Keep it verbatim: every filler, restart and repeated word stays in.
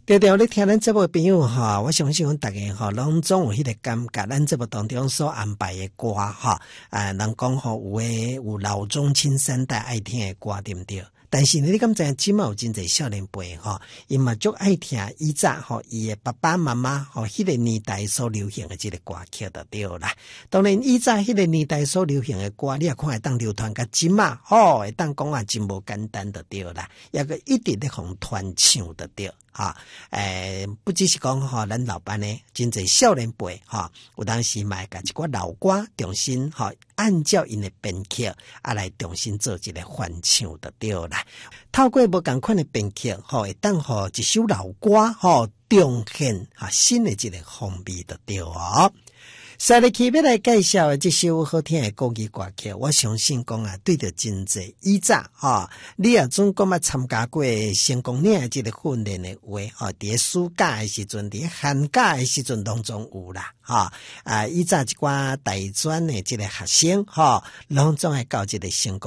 对对，你听咱这部朋友哈，我相信阮大家哈，拢总有迄个感觉，咱这部当中所安排的歌哈，啊，人讲吼有诶有老中青三代爱听的歌，对不对？但是呢，你敢知即嘛有真侪少年辈吼，伊嘛足爱听以前吼伊诶爸爸妈妈吼迄个年代所流行的即个歌曲就对啦。当然以前迄个年代所流行的歌，你也看会当流传甲即嘛，吼会当讲啊真无简单就对啦，抑个一直咧互传唱就对。哈，诶、呃，不只是讲吼，咱老班呢，真侪少年辈哈，有当时嘛甲一寡老歌重新哈，按照因的编曲啊来重新做一个翻唱就对啦。透过无共款的编曲，吼，会当吼一首老歌吼，重现哈新的一个风味就对哦。下日起要来介绍的这首好听的国语歌曲，我相信讲啊，对着真济以前哈，你也总讲啊参加过成功岭的这个训练的话，哈，伫暑假的时阵，伫寒假的时阵当中有啦，哈啊，以前一寡大专的这个学生哈，拢总会到这个成功。